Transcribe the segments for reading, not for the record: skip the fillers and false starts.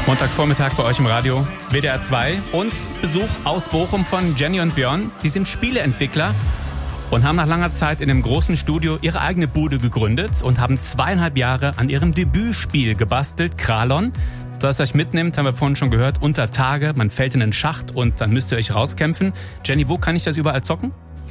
Montagvormittag bei euch im Radio, WDR 2 und Besuch aus Bochum von Jenny und Björn. Die sind Spieleentwickler und haben nach langer Zeit in einem großen Studio ihre eigene Bude gegründet und haben 2,5 Jahre an ihrem Debütspiel gebastelt, Kralon. Das euch mitnimmt, haben wir vorhin schon gehört, unter Tage, man fällt in einen Schacht und dann müsst ihr euch rauskämpfen. Jenny, wo kann ich das überall zocken?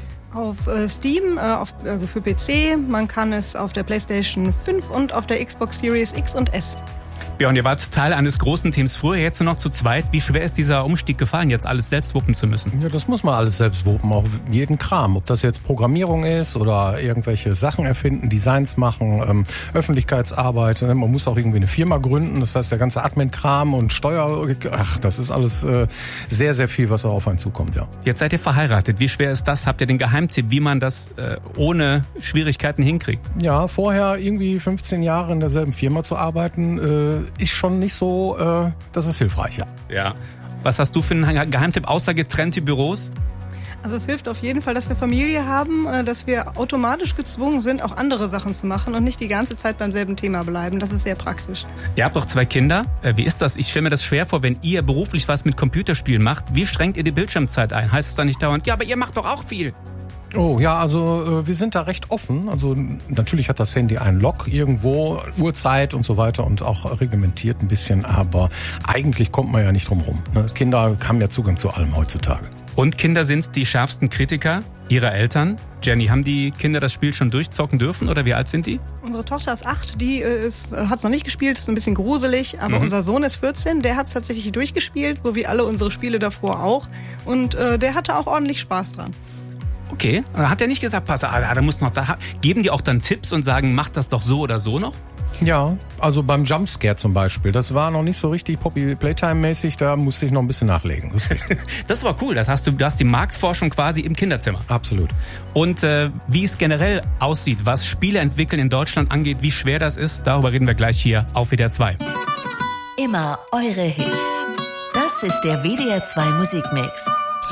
Auf Steam, also für PC, man kann es auf der PlayStation 5 und auf der Xbox Series X und S. Björn, ihr wart Teil eines großen Teams früher, jetzt nur noch zu zweit. Wie schwer ist dieser Umstieg gefallen, jetzt alles selbst wuppen zu müssen? Ja, das muss man alles selbst wuppen, auch jeden Kram. Ob das jetzt Programmierung ist oder irgendwelche Sachen erfinden, Designs machen, Öffentlichkeitsarbeit. Man muss auch irgendwie eine Firma gründen, das heißt der ganze Admin-Kram und Steuer, das ist alles sehr, sehr viel, was auf einen zukommt, ja. Jetzt seid ihr verheiratet. Wie schwer ist das? Habt ihr den Geheimtipp, wie man das ohne Schwierigkeiten hinkriegt? Ja, vorher irgendwie 15 Jahre in derselben Firma zu arbeiten, ist schon nicht so, das ist hilfreich, ja. Ja. Was hast du für einen Geheimtipp außer getrennte Büros? Also es hilft auf jeden Fall, dass wir Familie haben, dass wir automatisch gezwungen sind, auch andere Sachen zu machen und nicht die ganze Zeit beim selben Thema bleiben. Das ist sehr praktisch. Ihr habt doch 2 Kinder. Wie ist das? Ich stelle mir das schwer vor, wenn ihr beruflich was mit Computerspielen macht. Wie schränkt ihr die Bildschirmzeit ein? Heißt es dann nicht dauernd, ja, aber ihr macht doch auch viel? Oh ja, also wir sind da recht offen. Also natürlich hat das Handy einen Lock irgendwo, Uhrzeit und so weiter und auch reglementiert ein bisschen, aber eigentlich kommt man ja nicht drum rum. Ne? Kinder haben ja Zugang zu allem heutzutage. Und Kinder sind die schärfsten Kritiker ihrer Eltern. Jenny, haben die Kinder das Spiel schon durchzocken dürfen oder wie alt sind die? Unsere Tochter ist 8, die hat es noch nicht gespielt, ist ein bisschen gruselig, aber unser Sohn ist 14, der hat es tatsächlich durchgespielt, so wie alle unsere Spiele davor auch. Und der hatte auch ordentlich Spaß dran. Okay, hat er nicht gesagt, pass, da muss noch da. Geben die auch dann Tipps und sagen, mach das doch so oder so noch? Ja, also beim Jumpscare zum Beispiel, das war noch nicht so richtig Poppy-Playtime-mäßig, da musste ich noch ein bisschen nachlegen. Das war cool, du hast die Marktforschung quasi im Kinderzimmer. Absolut. Und wie es generell aussieht, was Spiele entwickeln in Deutschland angeht, wie schwer das ist, darüber reden wir gleich hier auf WDR 2. Immer eure Hits. Das ist der WDR 2 Musikmix.